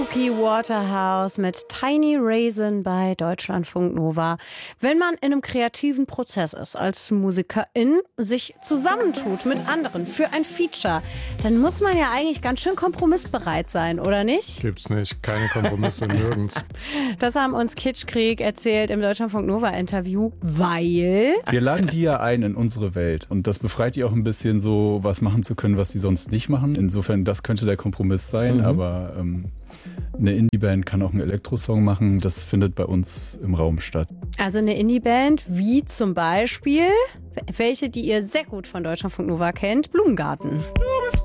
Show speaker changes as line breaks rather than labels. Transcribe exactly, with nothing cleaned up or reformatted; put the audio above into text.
Suki Waterhouse mit Tiny Raisin bei Deutschlandfunk Nova. Wenn man in einem kreativen Prozess ist, als Musikerin sich zusammentut mit anderen für ein Feature, dann muss man ja eigentlich ganz schön kompromissbereit sein, oder nicht?
Gibt's nicht. Keine Kompromisse nirgends.
Das haben uns Kitschkrieg erzählt im Deutschlandfunk Nova Interview, weil...
Wir laden die ja ein in unsere Welt und das befreit die auch ein bisschen, so was machen zu können, was sie sonst nicht machen. Insofern, das könnte der Kompromiss sein, mhm. aber ähm, eine Indie-Band kann auch einen Elektrosong machen. Das findet bei uns im Raum statt.
Also eine Indie-Band wie zum Beispiel, welche, die ihr sehr gut von Deutschlandfunk Nova kennt, Blumengarten.